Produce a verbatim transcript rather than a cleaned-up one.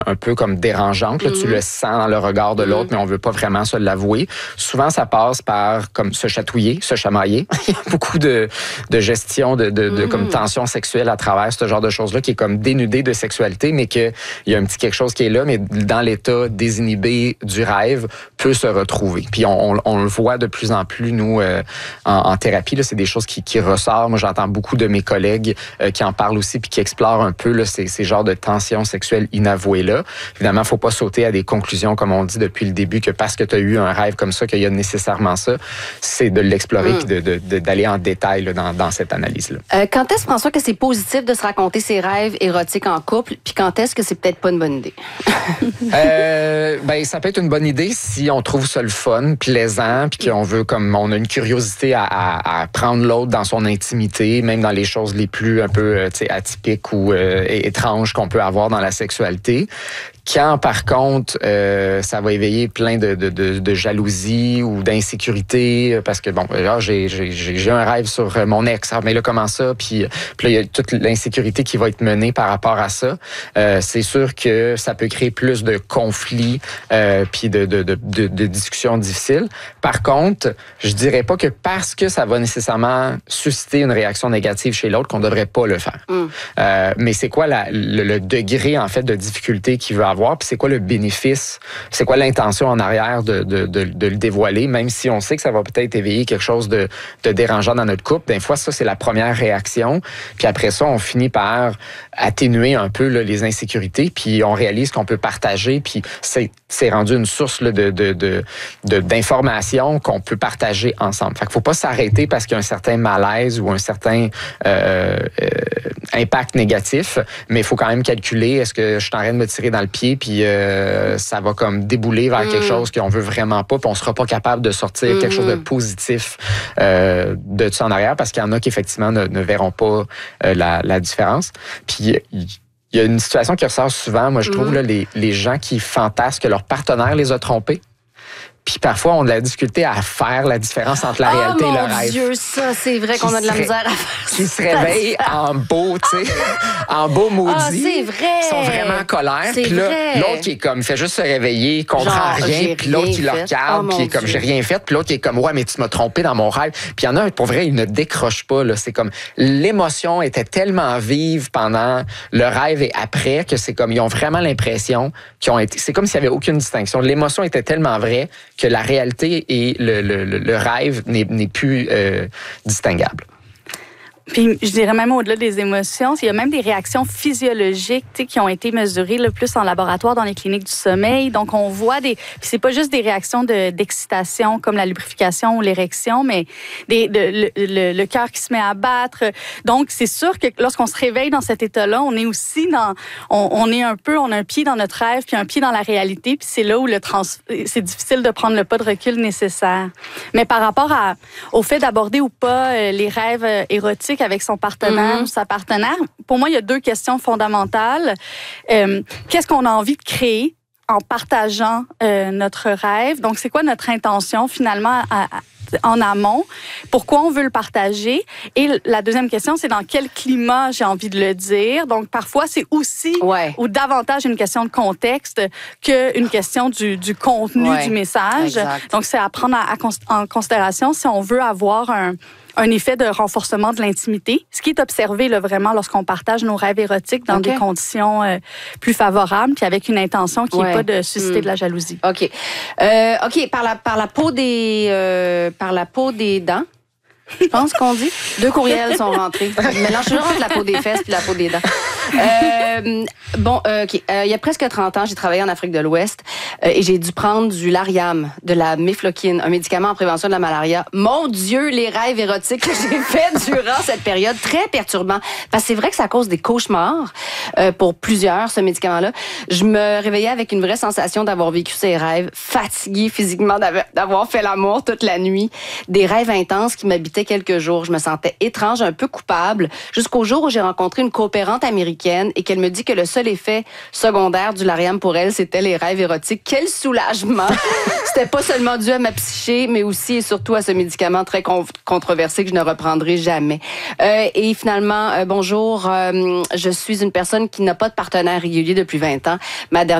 un peu comme dérangeante. Là, mm-hmm. Tu le sens dans le regard de l'autre, mm-hmm. mais on veut pas vraiment se l'avouer. Souvent, ça passe par comme se chatouiller, se chamailler. Il y a beaucoup de, de gestion de, de, de mm-hmm. comme tension sexuelle à travers ce genre de choses-là qui est comme dénudé de sexualité, mais qu'il y a un petit quelque chose qui est là, mais dans l'état désinhibé du rêve, peut se retrouver. Puis on, on, on le voit de plus en plus, nous, euh, en, en thérapie, là, c'est des choses qui, qui ressortent. Moi, j'entends beaucoup de mes collègues euh, qui en parlent aussi, puis qui explorent un peu là, ces, ces genres de tensions sexuelles inavouées-là. Évidemment, il ne faut pas sauter à des conclusions, comme on dit depuis le début, que parce que tu as eu un rêve comme ça, qu'il y a nécessairement ça. C'est de l'explorer, puis de, de, de, d'aller en détail là, dans, dans cette analyse-là. Euh, quand est-ce, François, que c'est positif de se raconter ses rêves érotiques en couple, puis quand est-ce que c'est peut-être pas une bonne idée? euh, ben, ça peut être une bonne idée si on trouve ça le fun, plaisant, puis qu'on veut, comme on a une curiosité à, à, à prendre l'autre dans son intimité, même dans les choses les plus un peu atypiques ou euh, étranges qu'on peut avoir dans la sexualité. Quand, par contre, euh, ça va éveiller plein de, de, de, de jalousie ou d'insécurité, parce que, bon, là, j'ai, j'ai, j'ai un rêve sur mon ex, mais là, comment ça? Puis, puis là, il y a toute l'insécurité qui va être menée par rapport à ça. Euh, c'est sûr que ça peut créer plus de conflits euh, puis de, de, de, de, de discussions difficiles. Par contre, je dirais pas que parce que ça va nécessairement susciter une réaction négative chez l'autre qu'on devrait pas le faire. Mm. Euh, mais c'est quoi la, le, le degré, en fait, de difficulté qu'il va avoir, puis c'est quoi le bénéfice, c'est quoi l'intention en arrière de, de, de, de le dévoiler, même si on sait que ça va peut-être éveiller quelque chose de, de dérangeant dans notre couple. Des fois, ça, c'est la première réaction. Puis après ça, on finit par atténuer un peu là, les insécurités, puis on réalise qu'on peut partager, puis c'est, c'est rendu une source là, de, de, de, de, d'informations qu'on peut partager ensemble. Fait qu'il faut pas s'arrêter parce qu'il y a un certain malaise ou un certain euh, euh, impact négatif, mais il faut quand même calculer, est-ce que je suis en train de me tirer dans le pied, puis euh, ça va comme débouler vers mmh. quelque chose qu'on veut vraiment pas, puis on sera pas capable de sortir mmh. quelque chose de positif euh, de ça en arrière, parce qu'il y en a qui effectivement ne, ne verront pas euh, la, la différence. Puis il y a une situation qui ressort souvent, moi je trouve, mmh. là, les, les gens qui fantasment que leur partenaire les a trompés. Puis parfois, on a de la difficulté à faire la différence entre la oh réalité et le rêve. Oh mon Dieu, ça, c'est vrai qu'on a de la misère à faire ça. Qui se réveillent en beau, tu sais, en beau maudit. Ah, c'est vrai. Ils sont vraiment en colère. Puis là, vrai. l'autre qui est comme, il fait juste se réveiller, il comprend Genre, rien. Puis l'autre qui le regarde, oh, puis comme, j'ai rien fait. Puis l'autre qui est comme, ouais, mais tu m'as trompé dans mon rêve. Puis il y en a un, pour vrai, il ne décroche pas, là. C'est comme, l'émotion était tellement vive pendant le rêve et après que c'est comme, ils ont vraiment l'impression qu'ils ont été, c'est comme s'il n'y avait aucune distinction. L'émotion était tellement vraie que la réalité et le, le, le rêve n'est, n'est plus euh, distinguable. Puis, je dirais même au-delà des émotions, il y a même des réactions physiologiques qui ont été mesurées le plus en laboratoire dans les cliniques du sommeil. Donc, on voit des... Puis, c'est pas juste des réactions de, d'excitation comme la lubrification ou l'érection, mais des, de, le, le, le cœur qui se met à battre. Donc, c'est sûr que lorsqu'on se réveille dans cet état-là, on est aussi dans... On, on est un peu... On a un pied dans notre rêve puis un pied dans la réalité. Puis c'est là où le trans, c'est difficile de prendre le pas de recul nécessaire. Mais par rapport à, au fait d'aborder ou pas les rêves érotiques avec son partenaire ou mm-hmm. sa partenaire, pour moi, il y a deux questions fondamentales. Euh, qu'est-ce qu'on a envie de créer en partageant euh, notre rêve? Donc, c'est quoi notre intention, finalement, à, à, en amont? Pourquoi on veut le partager? Et la deuxième question, c'est dans quel climat j'ai envie de le dire. Donc, parfois, c'est aussi ouais. ou davantage une question de contexte qu'une question du, du contenu ouais. du message. Exact. Donc, c'est à prendre à, à, en considération si on veut avoir un un effet de renforcement de l'intimité, ce qui est observé là, vraiment lorsqu'on partage nos rêves érotiques dans okay. des conditions euh, plus favorables, puis avec une intention qui n'est ouais. pas de susciter mmh. de la jalousie. OK. Euh, OK, par la, par la peau des, euh, par la peau des dents, je pense qu'on dit. Deux courriels sont rentrés. Je mélange toujours entre la peau des fesses et la peau des dents. Euh, bon, euh, OK. Euh, il y a presque trente ans, j'ai travaillé en Afrique de l'Ouest euh, et j'ai dû prendre du Lariam, de la mifloquine, un médicament en prévention de la malaria. Mon Dieu, les rêves érotiques que j'ai faits durant cette période, très perturbant. Parce que c'est vrai que ça cause des cauchemars euh, pour plusieurs, ce médicament-là. Je me réveillais avec une vraie sensation d'avoir vécu ces rêves, fatiguée physiquement, d'avoir fait l'amour toute la nuit. Des rêves intenses qui m'habitaient passé quelques jours. Je me sentais étrange, un peu coupable, jusqu'au jour où j'ai rencontré une coopérante américaine et qu'elle me dit que le seul effet secondaire du Lariam pour elle, c'était les rêves érotiques. Quel soulagement! C'était pas seulement dû à ma psyché, mais aussi et surtout à ce médicament très con- controversé que je ne reprendrai jamais. Euh, et finalement, euh, bonjour, euh, je suis une personne qui n'a pas de partenaire régulier depuis vingt ans. Ma dernière